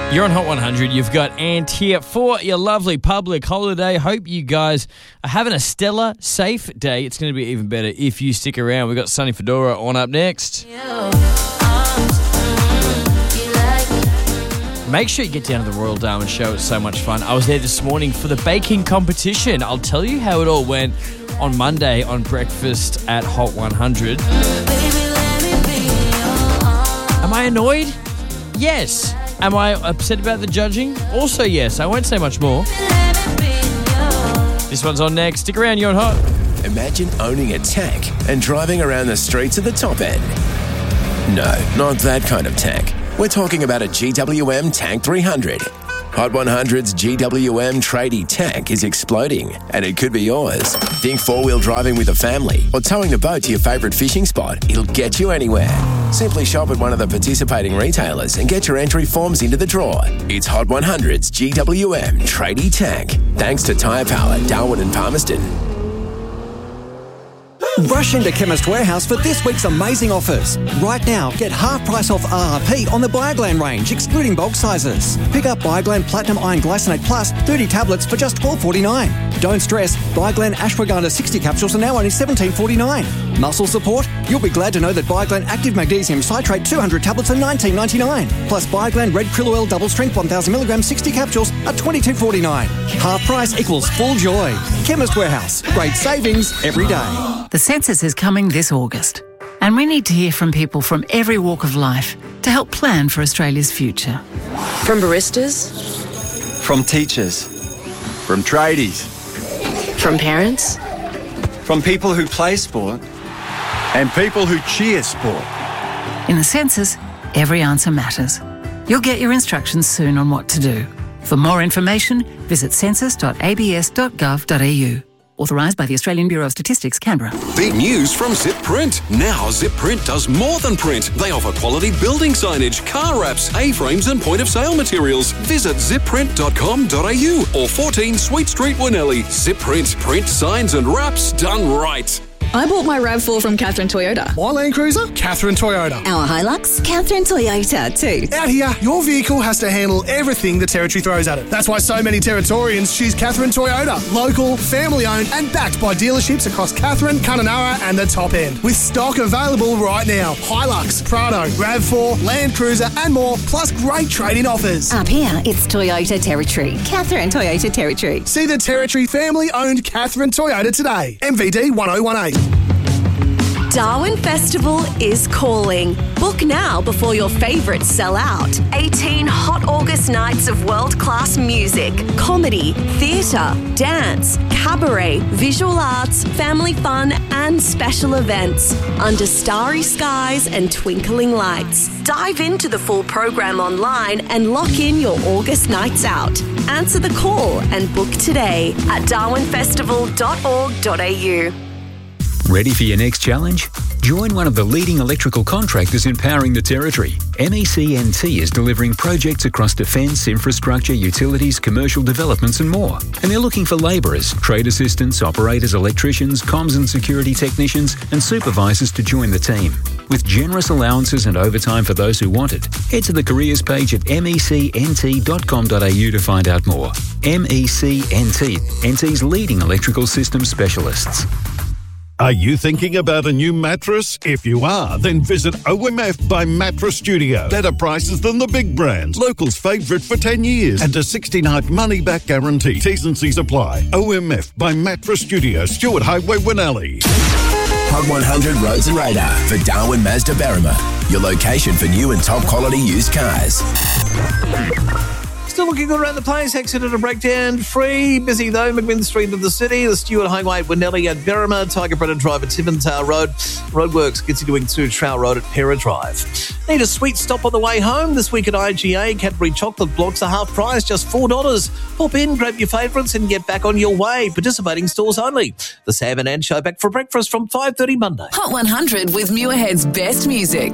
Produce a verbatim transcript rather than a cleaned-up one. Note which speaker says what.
Speaker 1: You're on Hot one hundred. You've got Ant here for your lovely public holiday. Hope you guys are having a stellar, safe day. It's going to be even better if you stick around. We've got Sunny Fedora on up next. Make sure you get down to the Royal Darwin Show. It's so much fun. I was there this morning for the baking competition. I'll tell you how it all went on Monday on breakfast at Hot one hundred. Am I annoyed? Yes. Am I upset about the judging? Also yes. I won't say much more. This one's on next. Stick around, you're on Hot.
Speaker 2: Imagine owning a tank and driving around the streets at the top end. No, not that kind of tank. We're talking about a G W M Tank three hundred. Hot one hundred's G W M tradie tank is exploding, and it could be yours. Think four-wheel driving with a family or towing a boat to your favourite fishing spot. It'll get you anywhere. Simply shop at one of the participating retailers and get your entry forms into the draw. It's Hot one hundred's G W M tradie tank, thanks to Tyre Power, Darwin and Palmerston.
Speaker 3: Rush into Chemist Warehouse for this week's amazing offers. Right now, get half price off R R P on the Bioglan range, excluding bulk sizes. Pick up Bioglan Platinum Iron Glycinate Plus thirty tablets for just twelve forty-nine. Don't stress, Bioglan Ashwagandha sixty capsules are now only seventeen forty-nine. Muscle support? You'll be glad to know that Bioglan Active Magnesium Citrate two hundred tablets are nineteen ninety-nine. Plus Bioglan Red Krill Oil Double Strength one thousand milligrams sixty capsules are twenty-two forty-nine. Half price equals full joy. Chemist Warehouse. Great savings every day.
Speaker 4: The census is coming this August, and we need to hear from people from every walk of life to help plan for Australia's future.
Speaker 5: From baristas,
Speaker 6: from teachers, from tradies,
Speaker 5: from parents,
Speaker 6: from people who play sport, and people who cheer sport.
Speaker 4: In the census, every answer matters. You'll get your instructions soon on what to do. For more information, visit census dot a b s dot gov dot a u. Authorised by the Australian Bureau of Statistics, Canberra.
Speaker 7: Big news from Zip Print. Now Zip Print does more than print. They offer quality building signage, car wraps, A-frames and point-of-sale materials. Visit zip print dot com dot a u or fourteen Sweet Street, Winnelly. Zip Print. Print signs and wraps done right.
Speaker 8: I bought my RAV four from Catherine Toyota.
Speaker 9: My Land Cruiser? Catherine Toyota.
Speaker 8: Our Hilux? Catherine Toyota too.
Speaker 9: Out here, your vehicle has to handle everything the Territory throws at it. That's why so many Territorians choose Catherine Toyota. Local, family-owned and backed by dealerships across Catherine, Kununurra and the top end. With stock available right now. Hilux, Prado, RAV four, Land Cruiser and more, plus great trade-in offers.
Speaker 8: Up here, it's Toyota Territory. Catherine Toyota Territory.
Speaker 9: See the Territory family-owned Catherine Toyota today. M V D one oh one eight.
Speaker 10: Darwin Festival is calling. Book now before your favourites sell out. eighteen hot August nights of world-class music, comedy, theatre, dance, cabaret, visual arts, family fun and special events under starry skies and twinkling lights. Dive into the full program online and lock in your August nights out. Answer the call and book today at darwin festival dot org dot a u.
Speaker 11: Ready for your next challenge? Join one of the leading electrical contractors empowering the Territory. M E C N T is delivering projects across defence, infrastructure, utilities, commercial developments and more. And they're looking for labourers, trade assistants, operators, electricians, comms and security technicians and supervisors to join the team. With generous allowances and overtime for those who want it, head to the careers page at m e c n t dot com dot a u to find out more. M E C N T, N T's leading electrical systems specialists.
Speaker 12: Are you thinking about a new mattress? If you are, then visit O M F by Mattress Studio. Better prices than the big brands. Locals' favourite for ten years. And a sixty-night money-back guarantee. T's and C's apply. O M F by Mattress Studio. Stewart Highway, Winnelly.
Speaker 2: Hot one hundred Roads and Radar for Darwin Mazda Berrima. Your location for new and top quality used cars.
Speaker 13: Still looking good around the place. Exit at a breakdown. Free. Busy though. McMinn Street of the city. The Stewart Highway, Winnelly at Berrima. Tiger Brennan Drive at Tippentale Road. Roadworks gets you doing to Trout Road at Pera Drive. Need a sweet stop on the way home? This week at I G A, Cadbury chocolate blocks are half price, just four dollars. Pop in, grab your favourites and get back on your way. Participating stores only. The Sam and Ann Show back for breakfast from five thirty Monday.
Speaker 14: Hot one hundred with Muirhead's best music.